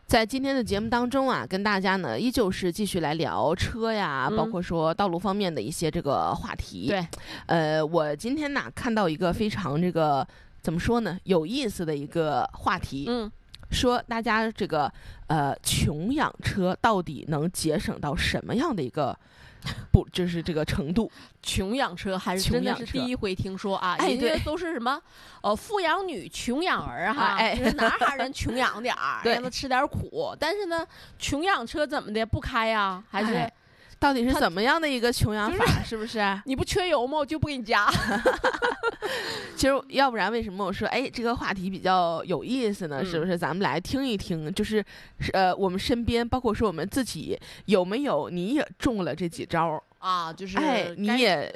在今天的节目当中啊，跟大家呢依旧是继续来聊车呀，包括说道路方面的一些这个话题。 对， 我今天呢看到一个非常这个怎么说呢有意思的一个话题，说大家这个穷养车到底能节省到什么样的一个就是这个程度？ 穷养车还是真的是第一回听说啊！人家都是什么富养女穷养儿哈，哪哈人穷养点儿，让他吃点苦。但是呢，穷养车怎么的不开呀？还是？ 到底是怎么样的一个穷养法？是不是？ 你不缺油吗？我就不给你加。 其实要不然为什么我说这个话题比较有意思呢？是不是？咱们来听一听，就是我们身边，包括说我们自己有没有你也中了这几招啊？ 就是你也